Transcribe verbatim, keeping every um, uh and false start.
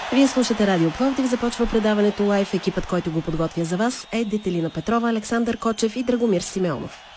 Вие слушате Радио Пловдив. Започва предаването лайв. Екипът, който го подготвя за вас, е Детелина Петрова, Александър Кочев и Драгомир Симеонов.